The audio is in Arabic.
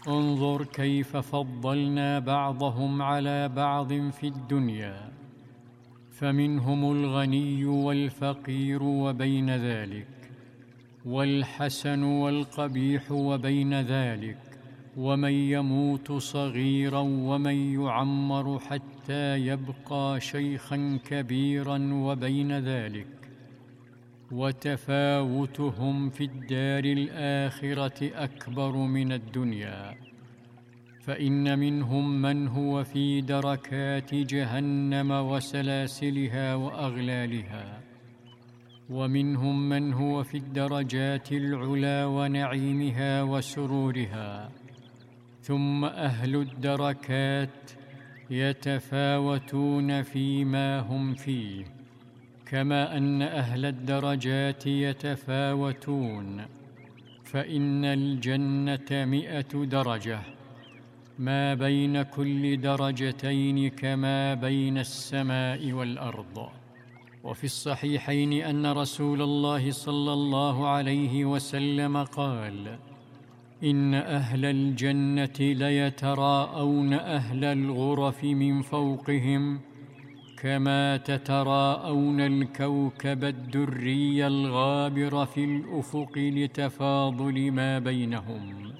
انظر كيف فضلنا بعضهم على بعض في الدنيا، فمنهم الغني والفقير وبين ذلك، والحسن والقبيح وبين ذلك، ومن يموت صغيرا ومن يعمر حتى يبقى شيخا كبيرا وبين ذلك. وتفاوتهم في الدار الآخرة أكبر من الدنيا، فإن منهم من هو في دركات جهنم وسلاسلها وأغلالها، ومنهم من هو في الدرجات العلى ونعيمها وسرورها. ثم أهل الدركات يتفاوتون فيما هم فيه، كما أن أهل الدرجات يتفاوتون، فإن الجنة 100 درجة، ما بين كل درجتين كما بين السماء والأرض. وفي الصحيحين أن رسول الله صلى الله عليه وسلم قال: إن أهل الجنة ليتراءون أهل الغرف من فوقهم كما تتراءون الكوكب الدري الغابر في الأفق لتفاضل ما بينهم.